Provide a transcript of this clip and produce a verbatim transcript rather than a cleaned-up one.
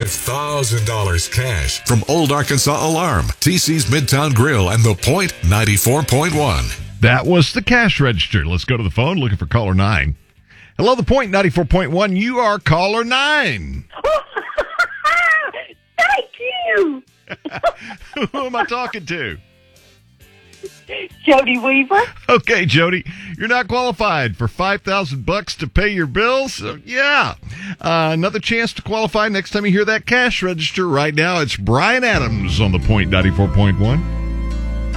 thousand dollars cash from Old Arkansas Alarm, T C's Midtown Grill, and The Point ninety-four point one. That was the cash register. Let's go to the phone looking for caller nine. Hello, The Point ninety-four point one. You are caller nine. Thank you. Who am I talking to? Jody Weaver. Okay, Jody, you're not qualified for five thousand bucks to pay your bills. So, yeah, uh, another chance to qualify next time you hear that cash register. Right now, it's Brian Adams on The Point ninety-four point one.